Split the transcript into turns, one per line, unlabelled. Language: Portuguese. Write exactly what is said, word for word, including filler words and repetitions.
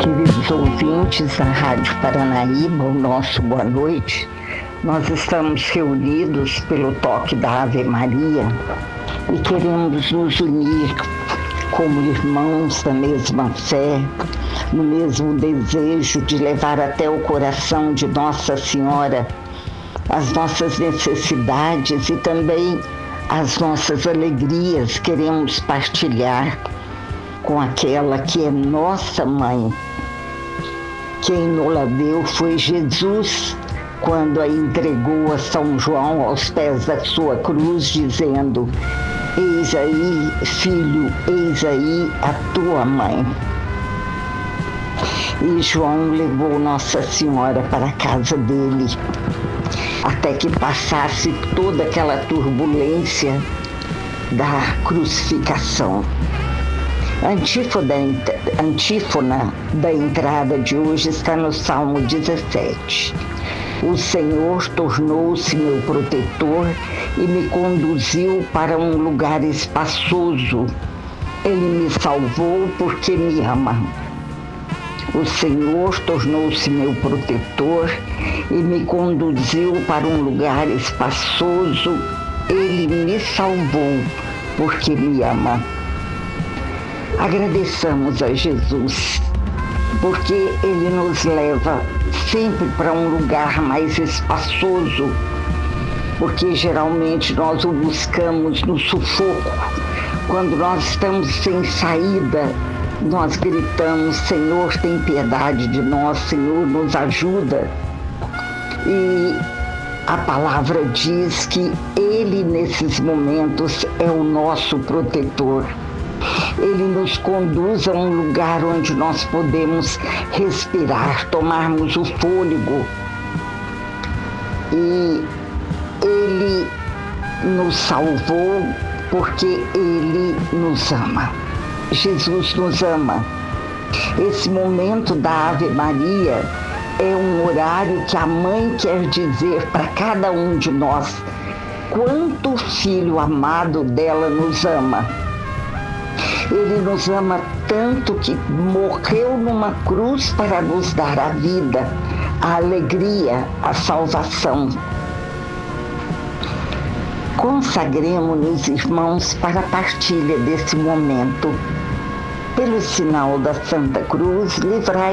Queridos ouvintes da Rádio Paranaíba, o nosso boa noite. Nós estamos reunidos pelo toque da Ave Maria e queremos nos unir como irmãos da mesma fé, no mesmo desejo de levar até o coração de Nossa Senhora as nossas necessidades e também as nossas alegrias. Queremos partilhar com aquela que é nossa mãe. Quem nos deu foi Jesus, quando a entregou a São João aos pés da sua cruz, dizendo: eis aí, filho, eis aí a tua mãe. E João levou Nossa Senhora para a casa dele, até que passasse toda aquela turbulência da crucificação. A antífona, a antífona da entrada de hoje está no Salmo dezessete. O Senhor tornou-se meu protetor e me conduziu para um lugar espaçoso. Ele me salvou porque me ama. O Senhor tornou-se meu protetor e me conduziu para um lugar espaçoso. Ele me salvou porque me ama. Agradeçamos a Jesus, porque Ele nos leva sempre para um lugar mais espaçoso, porque geralmente nós o buscamos no sufoco. Quando nós estamos sem saída, nós gritamos: Senhor, tem piedade de nós, Senhor, nos ajuda. E a palavra diz que Ele, nesses momentos, é o nosso protetor. Ele nos conduz a um lugar onde nós podemos respirar, tomarmos o fôlego. E Ele nos salvou porque Ele nos ama. Jesus nos ama. Esse momento da Ave Maria é um horário que a mãe quer dizer para cada um de nós quanto o Filho amado dela nos ama. Ele nos ama tanto que morreu numa cruz para nos dar a vida, a alegria, a salvação. Consagremos-nos, irmãos, para a partilha desse momento. Pelo sinal da Santa Cruz, livrai